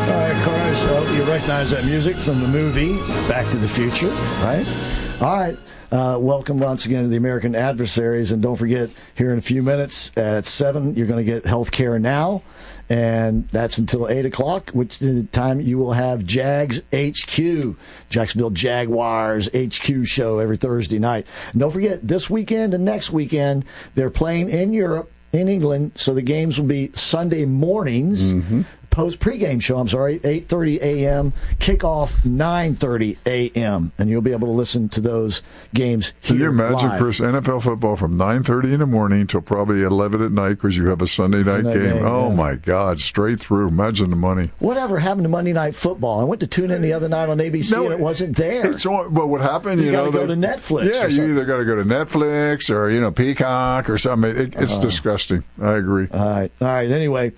Of course, you recognize that music from the movie Back to the Future, right? All right. Welcome once again to the American Adversaries. And don't forget, here in a few minutes at 7, you're going to get Healthcare Now. And that's until 8 o'clock, which time you will have Jags HQ, Jacksonville Jaguars HQ show every Thursday night. And don't forget, this weekend and next weekend, they're playing in Europe, in England, so the games will be Sunday mornings. Pregame show, 8:30 a.m., kickoff 9:30 a.m., and you'll be able to listen to those games here. Can you imagine, live. Chris, NFL football from 9:30 in the morning till probably 11 at night because you have a Sunday night game? Oh, my God, straight through. Imagine the money. Whatever happened to Monday Night Football? I went to tune in the other night on ABC, and it wasn't there. Well, what happened, you got to go to Netflix. Yeah, you either got to go to Netflix or, Peacock or something. It's disgusting. I agree. All right. Anyway,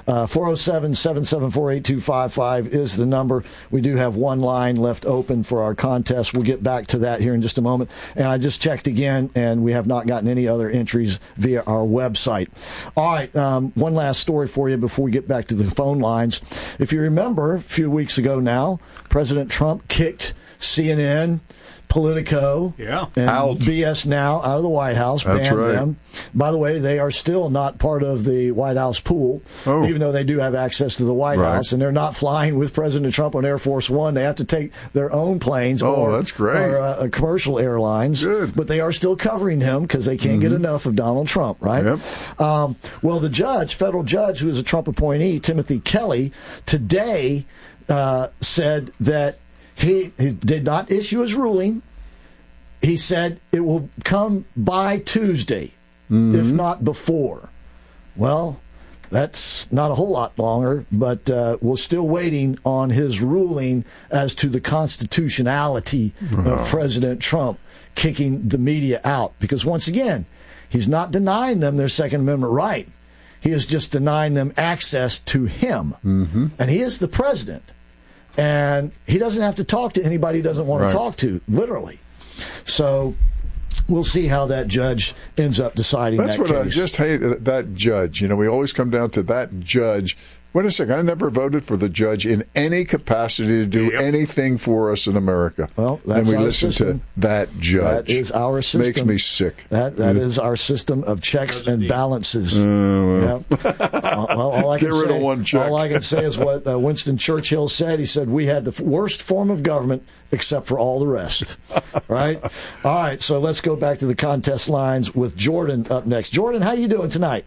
407-774-8255 is the number. We do have one line left open for our contest. We'll get back to that here in just a moment. And I just checked again, and we have not gotten any other entries via our website. All right, one last story for you before we get back to the phone lines. If you remember, a few weeks ago now, President Trump kicked CNN, Politico, and out. BS Now out of the White House, banned them. By the way, they are still not part of the White House pool, even though they do have access to the White House, and they're not flying with President Trump on Air Force One. They have to take their own planes that's great. or commercial airlines. Good. But they are still covering him because they can't get enough of Donald Trump, right? Yep. Well, the federal judge, who is a Trump appointee, Timothy Kelly, today said that he did not issue his ruling. He said it will come by Tuesday, if not before. Well, that's not a whole lot longer, but we're still waiting on his ruling as to the constitutionality of President Trump kicking the media out. Because once again, he's not denying them their Second Amendment right. He is just denying them access to him. And he is the president. And he doesn't have to talk to anybody he doesn't want to talk to, literally. So we'll see how that judge ends up deciding that case. That's what I just hate, that judge. We always come down to that judge. Wait a second, I never voted for the judge in any capacity to do anything for us in America. Well, that's and we our listen system. to that judge. That is our system. Makes me sick. That is our system of checks and balances. Well, all I can Get rid of one check. All I can say is what Winston Churchill said. He said, we had the worst form of government except for all the rest. Right? All right, so let's go back to the contest lines with Jordan up next. Jordan, how you doing tonight?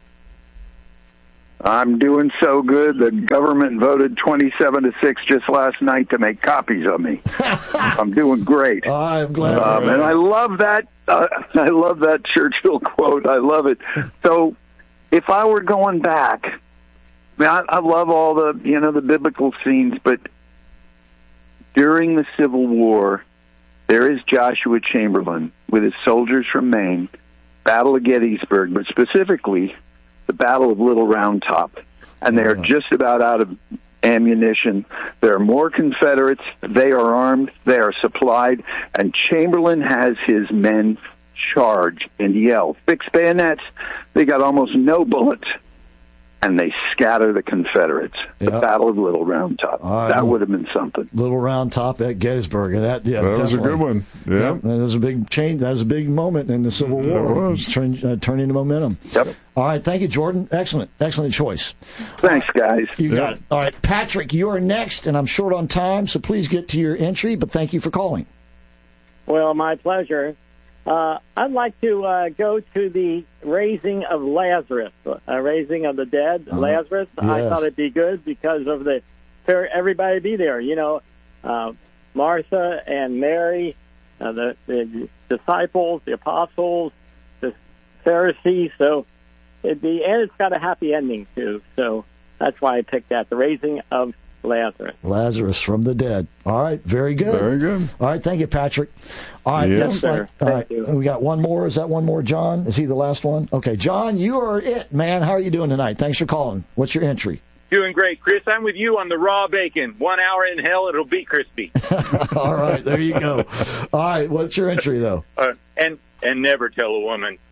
I'm doing so good. The government voted 27-6 just last night to make copies of me. I'm doing great. I'm glad. And I love that. I love that Churchill quote. I love it. So, if I were going back, I love all the the biblical scenes, but during the Civil War, there is Joshua Chamberlain with his soldiers from Maine, Battle of Gettysburg, but specifically the Battle of Little Round Top, and they're just about out of ammunition. There are more Confederates. They are armed. They are supplied. And Chamberlain has his men charge and yell, "Fix bayonets." They got almost no bullets, and they scatter the Confederates. The Battle of Little Round Top. That would have been something. Little Round Top at Gettysburg. That was a good one. Yeah. That was a big change. That was a big moment in the Civil War. It was. Turning the momentum. Yep. All right. Thank you, Jordan. Excellent choice. Thanks, guys. You got it. All right. Patrick, you are next, and I'm short on time, so please get to your entry, but thank you for calling. Well, my pleasure. I'd like to go to the raising of Lazarus, raising of the dead, Lazarus. Yes. I thought it'd be good because of everybody be there. Martha and Mary, the disciples, the apostles, the Pharisees. So and it's got a happy ending too. So that's why I picked that, the raising of Lazarus from the dead. All right, very good. Very good. All right, thank you, Patrick. All right, yes, sir. Thank you. We got one more. Is that one more, John? Is he the last one? Okay, John, you are it, man. How are you doing tonight? Thanks for calling. What's your entry? Doing great, Chris. I'm with you on the raw bacon. 1 hour in hell, it'll be crispy. All right, there you go. All right, what's your entry, though? And never tell a woman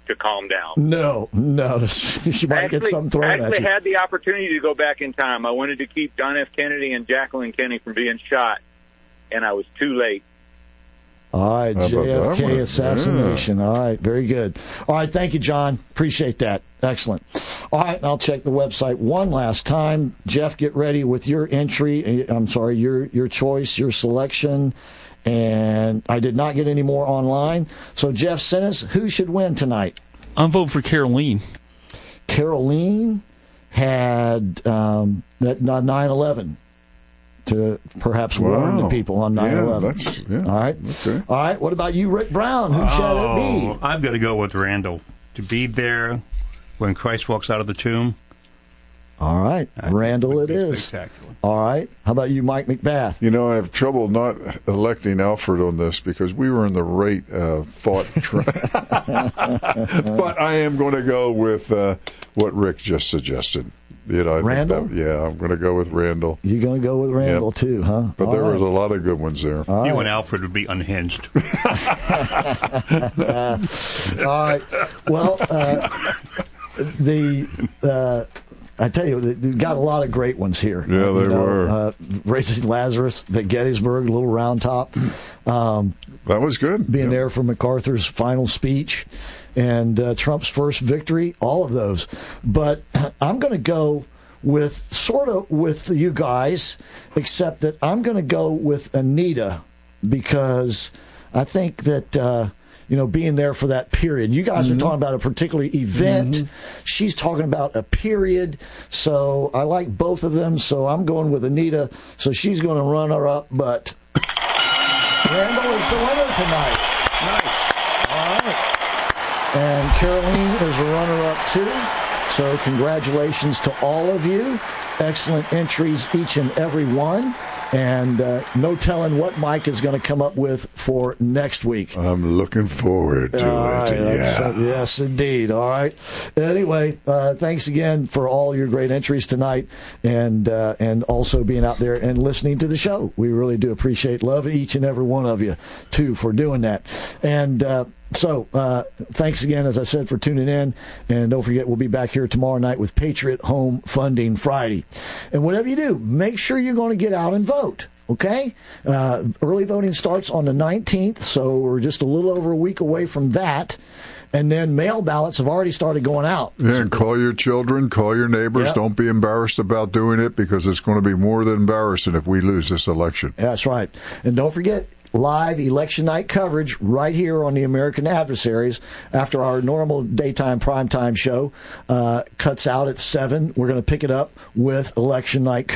to calm down. No. You might get something thrown at you. I actually had the opportunity to go back in time. I wanted to keep John F. Kennedy and Jacqueline Kennedy from being shot, and I was too late. All right, JFK assassination. Yeah. All right, very good. All right, thank you, John. Appreciate that. Excellent. All right, I'll check the website one last time. Jeff, get ready with your entry. I'm sorry, your choice, your selection. And I did not get any more online. So, Jeff, sent us who should win tonight. I'm voting for Caroline. Caroline had that 9/11 to perhaps warn the people on 9/11. Yeah. All right. Okay. All right. What about you, Rick Brown? Who shall it be? I'm going to go with Randall. To be there when Christ walks out of the tomb. All right. Randall it is. Spectacular. All right. How about you, Mike McBath? You know, I have trouble not electing Alfred on this because we were in the rate thought but I am going to go with what Rick just suggested. You know, Randall? I'm going to go with Randall. You're going to go with Randall, too, huh? But there was a lot of good ones there. All right. You and Alfred would be unhinged. All right. Well, I tell you, they've got a lot of great ones here. Yeah, they were. Raising Lazarus, the Gettysburg, Little Round Top. That was good. Being there for MacArthur's final speech and Trump's first victory, all of those. But I'm going to go with sort of with you guys, except that I'm going to go with Anita because I think that being there for that period. You guys are talking about a particular event. Mm-hmm. She's talking about a period. So I like both of them. So I'm going with Anita. So she's going to run her up. But Randall is the winner tonight. Nice. All right. And Caroline is a runner-up, too. So congratulations to all of you. Excellent entries, each and every one. And no telling what Mike is going to come up with for next week. I'm looking forward to it. Right, yes, indeed. All right. Anyway, thanks again for all your great entries tonight and also being out there and listening to the show. We really do appreciate love each and every one of you, too, for doing that. And so thanks again, as I said, for tuning in. And don't forget, we'll be back here tomorrow night with Patriot Home Funding Friday. And whatever you do, make sure you're going to get out and vote. Okay? Early voting starts on the 19th, so we're just a little over a week away from that. And then mail ballots have already started going out. Yeah, and call your children, call your neighbors. Yep. Don't be embarrassed about doing it because it's going to be more than embarrassing if we lose this election. That's right. And don't forget, live election night coverage right here on the American Adversaries after our normal daytime primetime show cuts out at 7. We're going to pick it up with election night coverage.